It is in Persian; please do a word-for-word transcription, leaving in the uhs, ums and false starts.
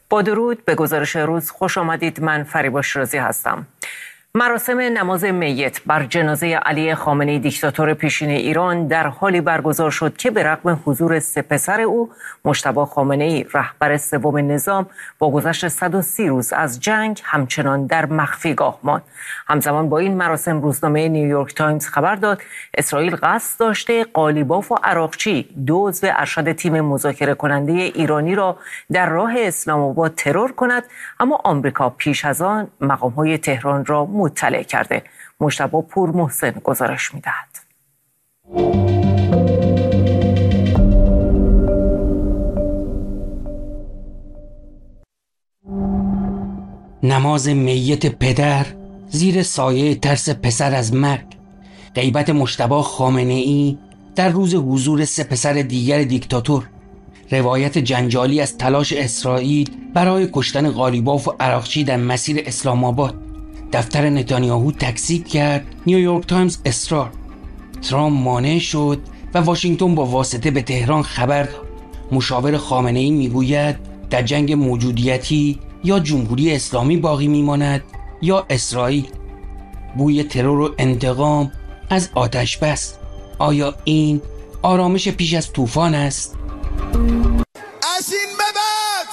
با درود به گزارش روز خوش آمدید. من فریبا شیرازی هستم. مراسم نماز میت بر جنازه علی خامنه‌ای دیکتاتور پیشین ایران در حالی برگزار شد که به رغم حضور سه پسر او، مجتبی خامنه‌ای رهبر سوم نظام با گذشت صد و سی روز از جنگ همچنان در مخفیگاه ماند. همزمان با این مراسم روزنامه نیویورک تایمز خبر داد اسرائیل قصد داشته قالیباف و عراقچی، دو عضو ارشد تیم مذاکره کننده ایرانی را در راه اسلام آباد ترور کند، اما آمریکا پیش از آن مقام‌های تهران را مطلع کرده. مجتبی پور محسن گزارش می‌دهد. نماز میت پدر زیر سایه ترس پسر از مرگ. غیبت مجتبی خامنه‌ای در روز حضور سه پسر دیگر دیکتاتور. روایت جنجالی از تلاش اسرائیل برای کشتن قالیباف و عراقچی در مسیر اسلام آباد. دفتر نتانیاهو تکذیب کرد، نیویورک تایمز اصرار. ترامپ مانع شد و واشنگتن با واسطه به تهران خبر داد. مشاور خامنه‌ای میگوید در جنگ موجودیتی یا جمهوری اسلامی باقی میماند یا اسرائیل. بوی ترور و انتقام از آتش بس. آیا این آرامش پیش از طوفان است؟